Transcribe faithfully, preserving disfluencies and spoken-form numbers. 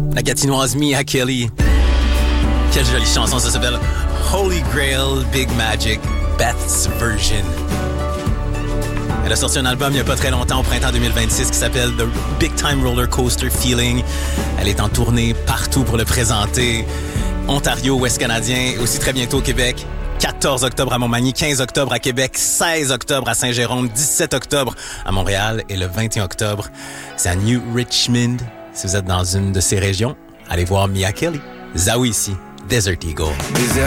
la gatinoise Mia Kelly. Quelle jolie chanson, ça s'appelle Holy Grail Big Magic Beth's Version. Elle a sorti un album il n'y a pas très longtemps, au printemps deux mille vingt-six, qui s'appelle The Big Time Roller Coaster Feeling. Elle est en tournée partout pour le présenter. Ontario, Ouest canadien, aussi très bientôt au Québec. quatorze octobre à Montmagny, quinze octobre à Québec, seize octobre à Saint-Jérôme, dix-sept octobre à Montréal et le vingt et un octobre, c'est à New Richmond. Si vous êtes dans une de ces régions, allez voir Mia Kelly. Zawi ici, Desert Eagle. Desert